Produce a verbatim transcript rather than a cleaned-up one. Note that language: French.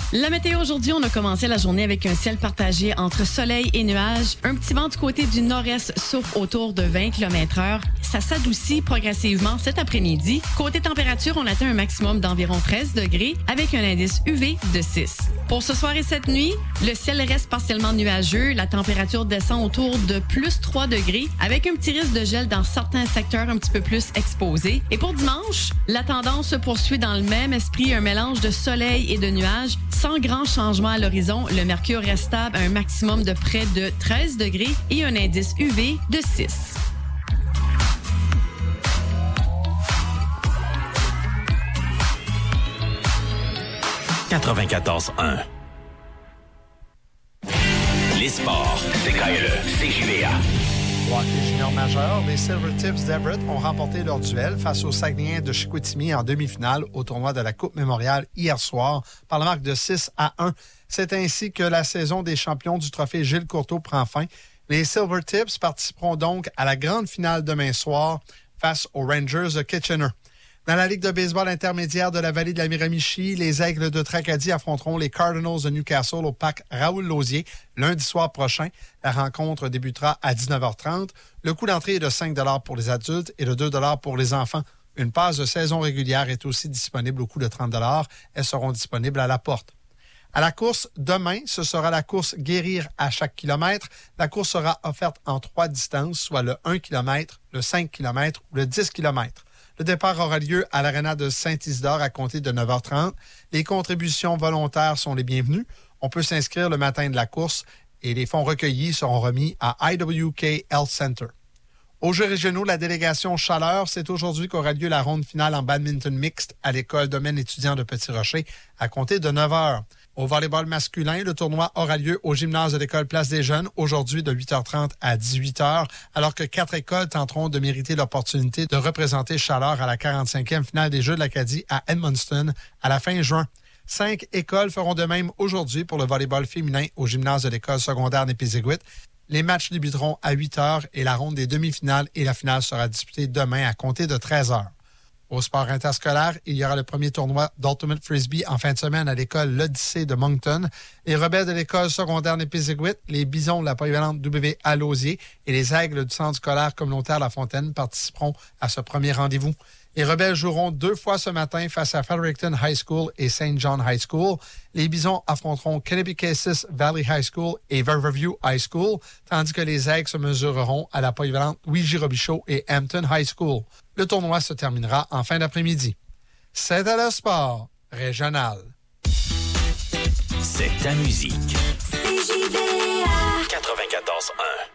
La météo aujourd'hui, on a commencé la journée avec un ciel partagé entre soleil et nuages. Un petit vent du côté du nord-est souffle autour de vingt kilomètres heure. Ça s'adoucit progressivement cet après-midi. Côté température, on atteint un maximum d'environ treize degrés avec un indice U V de six. Pour ce soir et cette nuit, le ciel reste partiellement nuageux. La température descend autour de plus trois degrés avec un petit risque de gel dans certains secteurs un petit peu plus exposés. Et pour dimanche, la tendance se poursuit dans le même esprit, un mélange de soleil et de nuages. Sans grand changement à l'horizon, le mercure reste stable à un maximum de près de treize degrés et un indice U V de six. quatre-vingt-quatorze un. Les sports, c'est K L E, C J V A. Au hockey junior majeur, les Silvertips d'Everett ont remporté leur duel face aux Saguenayens de Chicoutimi en demi-finale au tournoi de la Coupe Mémoriale hier soir par la marque de six à un. C'est ainsi que la saison des champions du trophée Gilles Courteau prend fin. Les Silvertips participeront donc à la grande finale demain soir face aux Rangers de Kitchener. Dans la Ligue de baseball intermédiaire de la vallée de la Miramichi, les Aigles de Tracadie affronteront les Cardinals de Newcastle au parc Raoul-Lausier lundi soir prochain. La rencontre débutera à dix-neuf heures trente. Le coût d'entrée est de cinq dollars pour les adultes et de deux dollars pour les enfants. Une passe de saison régulière est aussi disponible au coût de trente dollars. Elles seront disponibles à la porte. À la course, demain, ce sera la course Guérir à chaque kilomètre. La course sera offerte en trois distances, soit le un kilomètre, le cinq kilomètres ou le dix kilomètres. Le départ aura lieu à l'Arena de Saint-Isidore à compter de neuf heures trente. Les contributions volontaires sont les bienvenues. On peut s'inscrire le matin de la course et les fonds recueillis seront remis à I W K Health Center. Aux Jeux régionaux, la délégation Chaleur, c'est aujourd'hui qu'aura lieu la ronde finale en badminton mixte à l'école domaine étudiant de Petit-Rocher à compter de neuf heures. Au volleyball masculin, le tournoi aura lieu au gymnase de l'école Place des Jeunes, aujourd'hui de huit heures trente à dix-huit heures, alors que quatre écoles tenteront de mériter l'opportunité de représenter Chaleur à la quarante-cinquième finale des Jeux de l'Acadie à Edmundston à la fin juin. Cinq écoles feront de même aujourd'hui pour le volleyball féminin au gymnase de l'école secondaire Népiségouit. Les matchs débuteront à huit heures et la ronde des demi-finales et la finale sera disputée demain à compter de treize heures. Au sport interscolaire, il y aura le premier tournoi d'Ultimate Frisbee en fin de semaine à l'école L'Odyssée de Moncton. Les rebelles de l'école secondaire Népiségouit, les bisons de la polyvalente W à Lausier et les aigles du centre scolaire communautaire La Fontaine participeront à ce premier rendez-vous. Les rebelles joueront deux fois ce matin face à Fredericton High School et Saint John High School. Les bisons affronteront Kennebecasis Valley High School et Riverview High School, tandis que les aigles se mesureront à la polyvalente Luigi Robichaud et Hampton High School. Le tournoi se terminera en fin d'après-midi. C'était le sport régional. C'est ta musique. C J V A quatre-vingt-quatorze un.